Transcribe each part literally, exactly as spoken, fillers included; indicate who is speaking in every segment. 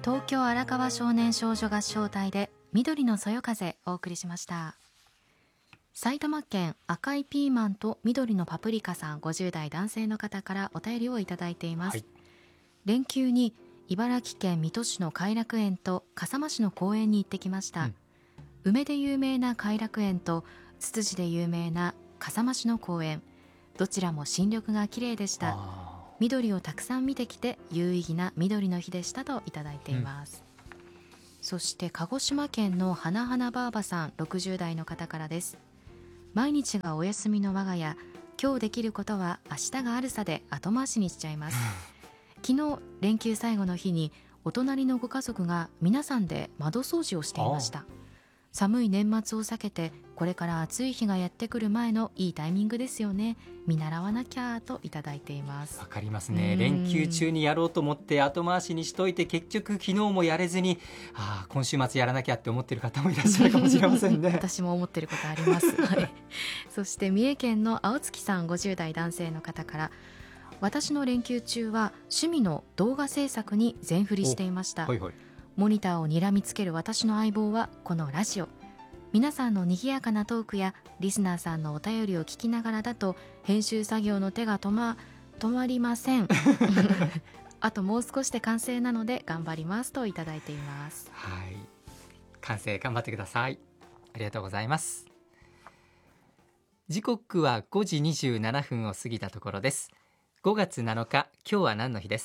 Speaker 1: 東京荒川少年少女合唱隊で緑のそよ風お送りしました。埼玉県赤いピーマンと緑のパプリカさん、ごじゅう代男性の方からお便りをいただいています、はい、連休に茨城県水戸市の偕楽園と笠間市の公園に行ってきました、うん、梅で有名な偕楽園とツツジで有名な笠間市の公園、どちらも新緑が綺麗でした。緑をたくさん見てきて有意義な緑の日でしたといただいています、うん、そして鹿児島県の花々ばあばさん、ろくじゅう代の方からです。毎日がお休みの我が家、今日できることは明日があるさで後回しにしちゃいます昨日連休最後の日にお隣のご家族が皆さんで窓掃除をしていました。寒い年末を避けてこれから暑い日がやってくる前のいいタイミングですよね。見習わなきゃといただいています。
Speaker 2: わかりますね。連休中にやろうと思って後回しにしといて結局昨日もやれずに、あ今週末やらなきゃって思ってる方もいらっしゃるかもしれませんね
Speaker 1: 私も思ってることあります、はい、そして三重県の青月さん、ごじゅう代男性の方から、私の連休中は趣味の動画制作に全振りしていました。はいはい、モニターを睨みつける私の相棒はこのラジオ。皆さんの賑やかなトークやリスナーさんのお便りを聞きながらだと編集作業の手が止ま、止まりませんあともう少しで完成なので頑張りますといただいています。
Speaker 2: はい、完成頑張ってください。ありがとうございます。時刻はごじにじゅうななふんを過ぎたところです。ごがつなのか、今日は何の日です。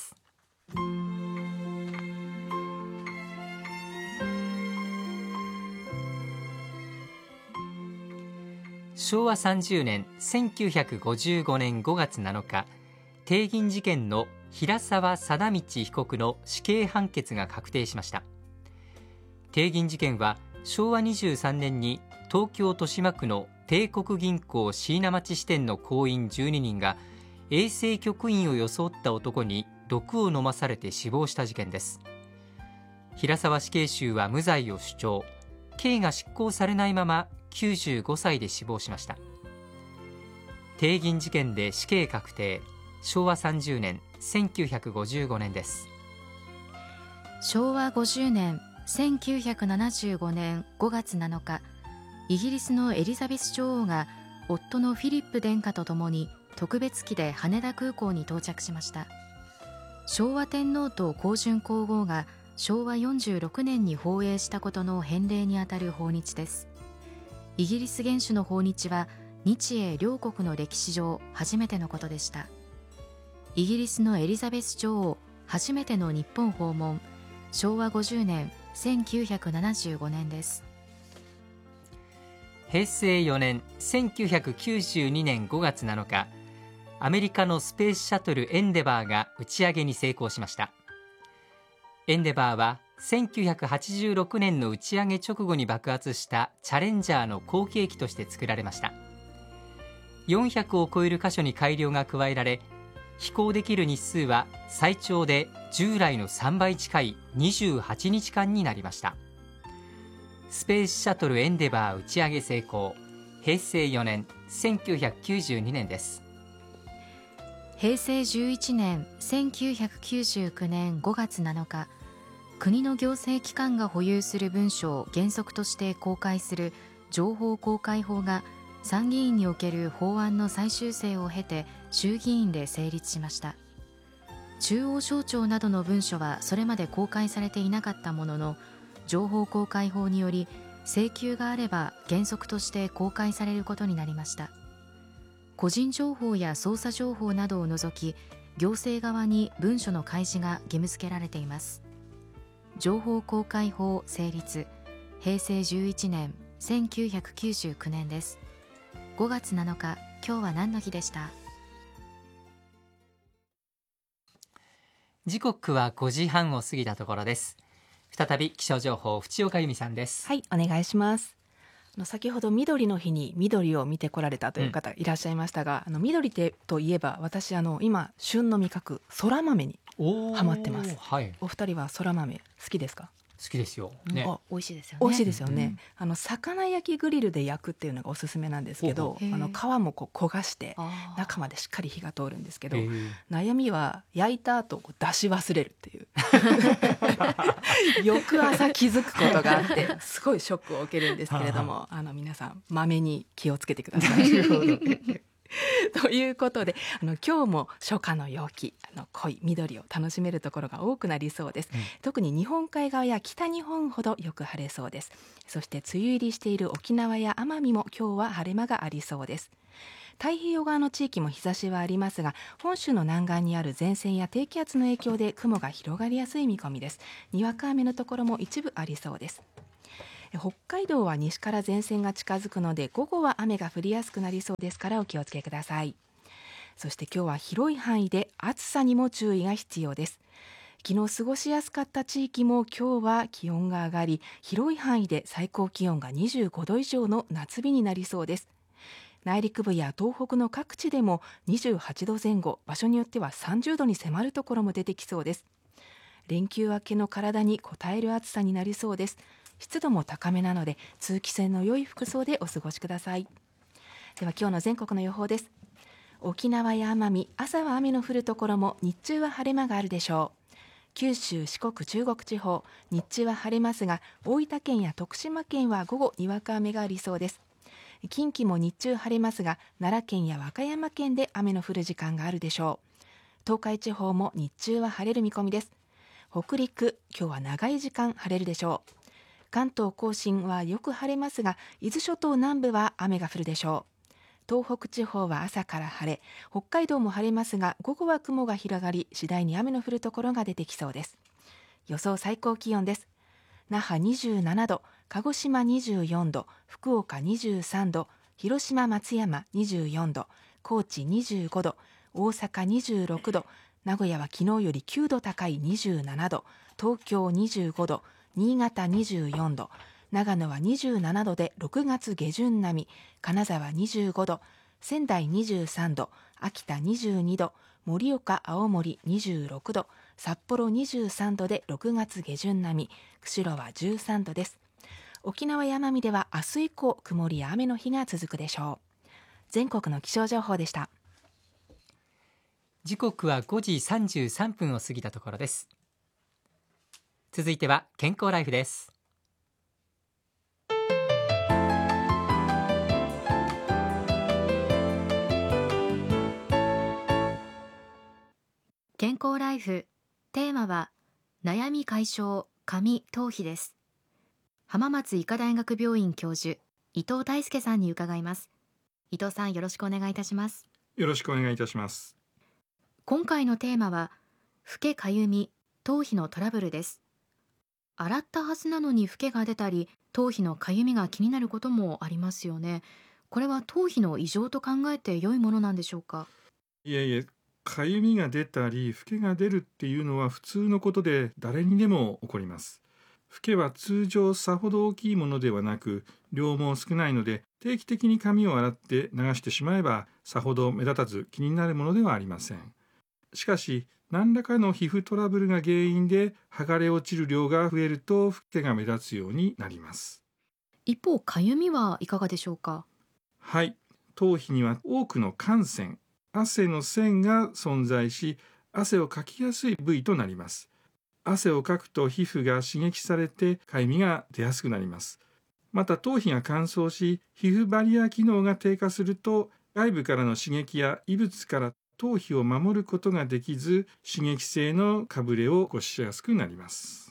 Speaker 2: しょうわさんじゅうねんせんきゅうひゃくごじゅうごねんごがつなのか、帝銀事件の平沢貞道被告の死刑判決が確定しました。帝銀事件はしょうわにじゅうさんねんに東京豊島区の帝国銀行椎名町支店の行員じゅうににんが衛生局員を装った男に毒を飲まされて死亡した事件です。平沢死刑囚は無罪を主張、刑が執行されないままきゅうじゅうごさいで死亡しました。帝銀事件で死刑確定、しょうわさんじゅうねんせんきゅうひゃくごじゅうごねんです。
Speaker 1: しょうわごじゅうねんせんきゅうひゃくななじゅうごねんごがつなのか、イギリスのエリザベス女王が夫のフィリップ殿下とともに特別機で羽田空港に到着しました。昭和天皇と香淳皇后がしょうわよんじゅうろくねんに放映したことの返礼にあたる訪日です。イギリス元首の訪日は日英両国の歴史上初めてのことでした。イギリスのエリザベス女王初めての日本訪問、しょうわごじゅうねんせんきゅうひゃくななじゅうごねんです。
Speaker 2: へいせいよねんせんきゅうひゃくきゅうじゅうにねんごがつなのか、アメリカのスペースシャトルエンデバーが打ち上げに成功しました。エンデバーはせんきゅうひゃくはちじゅうろくねんの打ち上げ直後に爆発したチャレンジャーの後継機として作られました。よんひゃくを超える箇所に改良が加えられ、飛行できる日数は最長で従来のさんばい近いにじゅうはちにちかんになりました。スペースシャトルエンデバー打ち上げ成功、へいせいよねんせんきゅうひゃくきゅうじゅうにねんです。
Speaker 1: へいせいじゅういちねんせんきゅうひゃくきゅうじゅうきゅうねんごがつなのか、国の行政機関が保有する文書を原則として公開する情報公開法が参議院における法案の再修正を経て衆議院で成立しました。中央省庁などの文書はそれまで公開されていなかったものの、情報公開法により請求があれば原則として公開されることになりました。個人情報や捜査情報などを除き、行政側に文書の開示が義務付けられています。情報公開法成立、へいせいじゅういちねんせんきゅうひゃくきゅうじゅうきゅうねんです。ごがつなのか、今日は何の日でした。
Speaker 2: 時刻はごじはんを過ぎたところです。再び気象情報、淵岡由美さんです。
Speaker 3: はい、お願いします。あの先ほど緑の日に緑を見てこられたという方いらっしゃいましたが、うん、あの緑といえば私あの今旬の味覚そら豆にハマってます、はい、お二人はそら豆好きですか？
Speaker 2: 好きですよ、ね、
Speaker 1: あ、美味しいですよね。
Speaker 3: 美味しいですよね、うん、あの魚焼きグリルで焼くっていうのがおすすめなんですけど、あの皮もこう焦がして中までしっかり火が通るんですけど、悩みは焼いた後こう出し忘れるっていう翌朝気づくことがあってすごいショックを受けるんですけれどもあの皆さんまめに気をつけてくださいということであの今日も初夏の陽気あの濃い緑を楽しめるところが多くなりそうです、うん、特に日本海側や北日本ほどよく晴れそうです。そして梅雨入りしている沖縄や奄美も今日は晴れ間がありそうです。太平洋側の地域も日差しはありますが本州の南岸にある前線や低気圧の影響で雲が広がりやすい見込みです。にわか雨のところも一部ありそうです。北海道は西から前線が近づくので午後は雨が降りやすくなりそうですからお気をつけください。そして今日は広い範囲で暑さにも注意が必要です。昨日過ごしやすかった地域も今日は気温が上がり広い範囲で最高気温がにじゅうごど以上の夏日になりそうです。内陸部や東北の各地でもにじゅうはちどぜん後、場所によってはさんじゅうどに迫るところも出てきそうです。連休明けの体に応える暑さになりそうです。湿度も高めなので通気性の良い服装でお過ごしください。では今日の全国の予報です。沖縄や奄美、朝は雨の降るところも日中は晴れ間があるでしょう。九州、四国、中国地方、日中は晴れますが大分県や徳島県は午後にわか雨がありそうです。近畿も日中晴れますが奈良県や和歌山県で雨の降る時間があるでしょう。東海地方も日中は晴れる見込みです。北陸、今日は長い時間晴れるでしょう。関東甲信はよく晴れますが伊豆諸島南部は雨が降るでしょう。東北地方は朝から晴れ、北海道も晴れますが午後は雲が広がり次第に雨の降るところが出てきそうです。予想最高気温です。那覇にじゅうななど、鹿児島にじゅうよんど、福岡にじゅうさんど、広島松山にじゅうよんど、高知にじゅうごど、大阪にじゅうろくど、名古屋は昨日よりきゅうど高いにじゅうななど、東京にじゅうごど、新潟にじゅうよんど、長野はにじゅうななどでろくがつ下旬並み、金沢にじゅうごど、仙台にじゅうさんど、秋田にじゅうにど、盛岡、青森にじゅうろくど、札幌にじゅうさんどでろくがつ下旬並み、釧路はじゅうさんどです。沖縄や奄美では明日以降曇りや雨の日が続くでしょう。全国の気象情報でした。
Speaker 2: 時刻はごじさんじゅうさんぷんを過ぎたところです。続いては健康ライフです。
Speaker 1: 健康ライフ、テーマは悩み解消髪頭皮です。浜松医科大学病院教授伊藤大輔さんに伺います。伊藤さん、よろしくお願いいたします。
Speaker 4: よろしくお願いいたします。
Speaker 1: 今回のテーマはフケかゆみ頭皮のトラブルです。洗ったはずなのにフケが出たり頭皮のかゆみが気になることもありますよね。これは頭皮の異常と考えて良いものなんでしょうか？
Speaker 4: いえいえ、かゆみが出たりフケが出るっていうのは普通のことで誰にでも起こります。フケは通常さほど大きいものではなく量も少ないので定期的に髪を洗って流してしまえばさほど目立たず気になるものではありません。しかし何らかの皮膚トラブルが原因で剥がれ落ちる量が増えるとフケが目立つようになります。
Speaker 1: 一方、かゆみはいかがでしょうか？
Speaker 4: はい、頭皮には多くの汗腺、汗の腺が存在し汗をかきやすい部位となります。汗をかくと皮膚が刺激されてかゆみが出やすくなります。また頭皮が乾燥し皮膚バリア機能が低下すると外部からの刺激や異物から頭皮を守ることができず刺激性のかぶれを起こしやすくなります。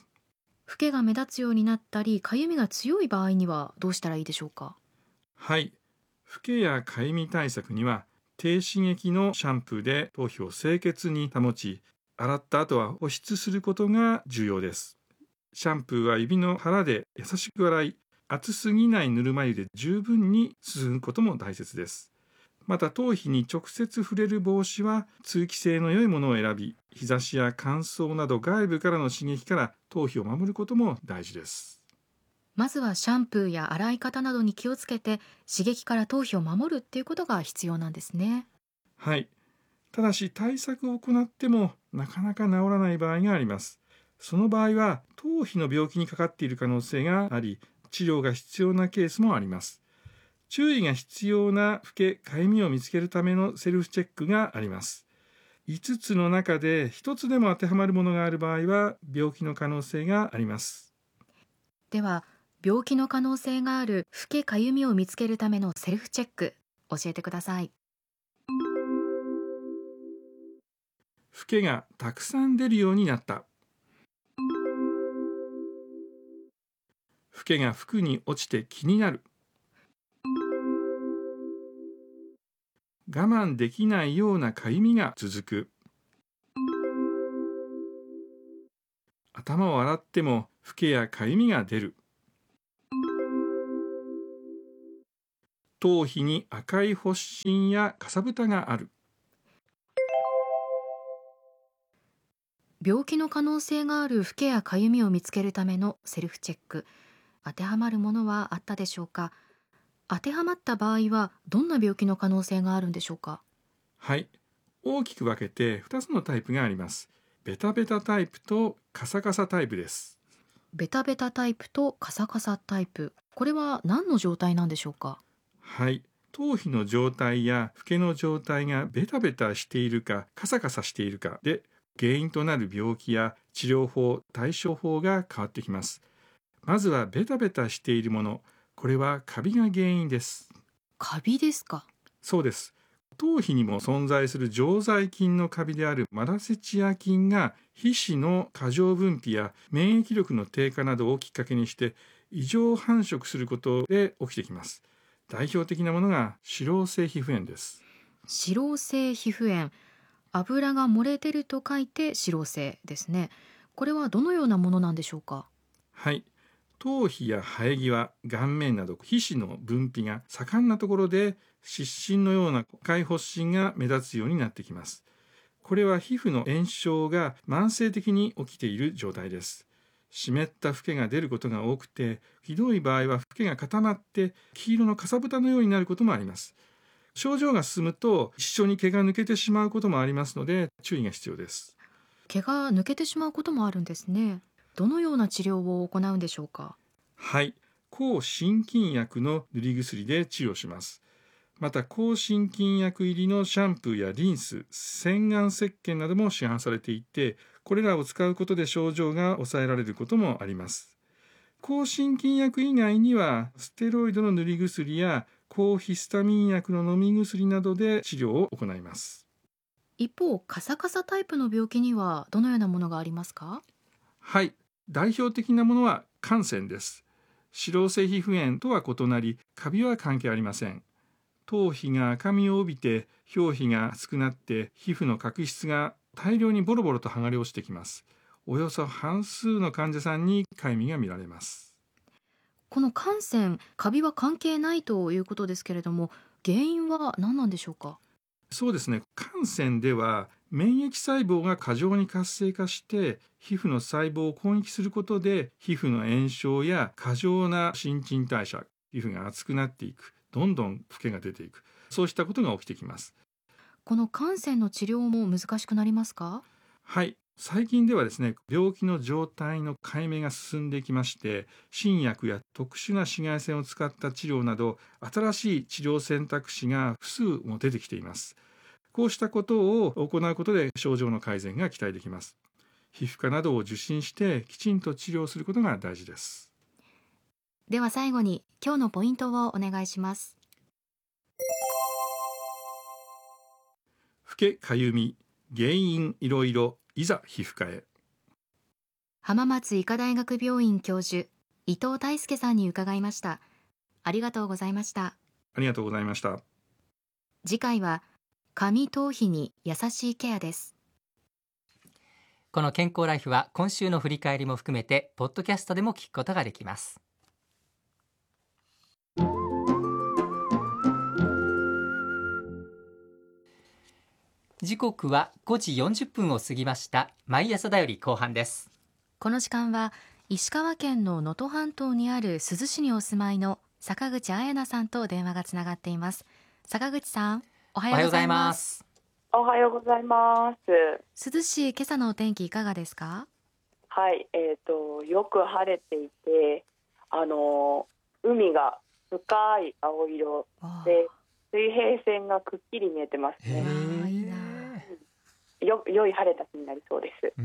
Speaker 1: フケが目立つようになったりかゆみが強い場合にはどうしたらいいでしょうか？
Speaker 4: はい、フケやかゆみ対策には低刺激のシャンプーで頭皮を清潔に保ち洗った後は保湿することが重要です。シャンプーは指の腹で優しく洗い、熱すぎないぬるま湯で十分にすすぐことも大切です。また頭皮に直接触れる帽子は通気性の良いものを選び、日差しや乾燥など外部からの刺激から頭皮を守ることも大事です。
Speaker 1: まずはシャンプーや洗い方などに気をつけて刺激から頭皮を守るっていうことが必要なんですね。
Speaker 4: はい。ただし対策を行ってもなかなか治らない場合があります。その場合は頭皮の病気にかかっている可能性があり、治療が必要なケースもあります。注意が必要なフケ、かゆみを見つけるためのセルフチェックがあります。 いつつの中でひとつでも当てはまるものがある場合は病気の可能性があります。
Speaker 1: では、病気の可能性があるフケかゆみを見つけるためのセルフチェック、教えてください。
Speaker 4: フケがたくさん出るようになった。フケが服に落ちて気になる。我慢できないようなかゆみが続く。頭を洗ってもフケやかゆみが出る。頭皮に赤い発疹やかさぶたがある。
Speaker 1: 病気の可能性があるフケやかゆみを見つけるためのセルフチェック、当てはまるものはあったでしょうか。当てはまった場合はどんな病気の可能性があるんでしょうか。
Speaker 4: はい、大きく分けてふたつのタイプがあります。ベタベタタイプとカサカサタイプです。
Speaker 1: ベタベタタイプとカサカサタイプ、これは何の状態なんでしょうか。
Speaker 4: はい、頭皮の状態やフケの状態がベタベタしているかカサカサしているかで原因となる病気や治療法、対処法が変わってきます。まずはベタベタしているもの、これはカビが原因です。
Speaker 1: カビですか。
Speaker 4: そうです。頭皮にも存在する常在菌のカビであるマラセチア菌が皮脂の過剰分泌や免疫力の低下などをきっかけにして異常繁殖することで起きてきます。代表的なものが脂漏性皮膚炎です。
Speaker 1: 脂漏性皮膚炎、油が漏れ出ると書いて脂漏性ですね。これはどのようなものなんでしょうか。
Speaker 4: はい、頭皮や生え際、顔面など皮脂の分泌が盛んなところで湿疹のような赤い発疹が目立つようになってきます。これは皮膚の炎症が慢性的に起きている状態です。湿ったフケが出ることが多くて、ひどい場合はフケが固まって黄色のかさぶたのようになることもあります。症状が進むと一緒に毛が抜けてしまうこともありますので注意が必要です。
Speaker 1: 毛が抜けてしまうこともあるんですね。どのような治療を行うんでしょうか。
Speaker 4: はい、抗心筋薬の塗り薬で治療します。また抗心筋薬入りのシャンプーやリンス、洗顔石鹸なども市販されていて、これらを使うことで症状が抑えられることもあります。抗心筋薬以外にはステロイドの塗り薬や抗ヒスタミン薬の飲み薬などで治療を行います。
Speaker 1: 一方、カサカサタイプの病気にはどのようなものがありますか。
Speaker 4: はい、代表的なものは汗腺です。脂漏性皮膚炎とは異なり、カビは関係ありません。頭皮が赤みを帯びて表皮が厚くなって皮膚の角質が大量にボロボロと剥がれ落ちてきます。およそ半数の患者さんにかゆみが見られます。
Speaker 1: この汗腺、カビは関係ないということですけれども、原因は何なんでしょうか。
Speaker 4: そうですね、汗腺では免疫細胞が過剰に活性化して皮膚の細胞を攻撃することで皮膚の炎症や過剰な新陳代謝、皮膚が厚くなっていく、どんどんフケが出ていく、そうしたことが起きてきます。
Speaker 1: この汗腺の治療も難しくなりますか。
Speaker 4: はい、最近ではですね、病気の状態の解明が進んできまして、新薬や特殊な紫外線を使った治療など新しい治療選択肢が複数も出てきています。こうしたことを行うことで症状の改善が期待できます。皮膚科などを受診してきちんと治療することが大事です。
Speaker 1: では最後に今日のポイントをお願いします。
Speaker 4: フケかゆみ、原因いろいろ、いざ皮膚科へ。
Speaker 1: 浜松医科大学病院教授伊藤大輔さんに伺いました。ありがとうございました。
Speaker 4: ありがとうございました。
Speaker 1: 次回は髪頭皮に優しいケアです。
Speaker 2: この健康ライフは今週の振り返りも含めてポッドキャストでも聞くことができます。時刻はごじよんじゅっぷんを過ぎました。毎朝だより後半です。
Speaker 1: この時間は石川県の能登半島にある珠洲市にお住まいの坂口彩奈さんと電話がつながっています。坂口さん、おはようございます。
Speaker 5: おはようございます。
Speaker 1: 珠洲市、今朝のお天気いかがですか。
Speaker 5: はい、えーと、よく晴れていて、あの海が深い青色で水平線がくっきり見えてますね。
Speaker 1: いいな。
Speaker 5: よ良い晴れた日になりそうです。
Speaker 2: うん、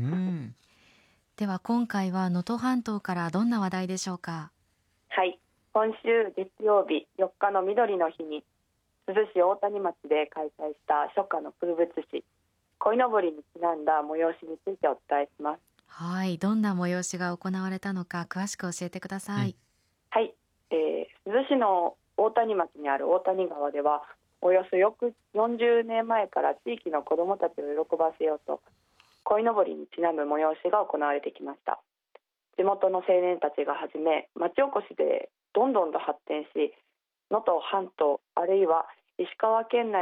Speaker 1: では今回は能登半島からどんな話題でしょうか。
Speaker 5: はい、今週月曜日よっかの緑の日に珠洲市大谷町で開催した初夏の風物詩鯉のぼりにちなんだ催しについてお伝えします。
Speaker 1: はい、どんな催しが行われたのか詳しく教えてください。
Speaker 5: うん、はい、えー、珠洲市の大谷町にある大谷川ではおよそよんじゅうねんまえから地域の子どもたちを喜ばせようと鯉のぼりにちなむ催しが行われてきました。地元の青年たちがはじめ町おこしでどんどんと発展し能登半島あるいは石川県内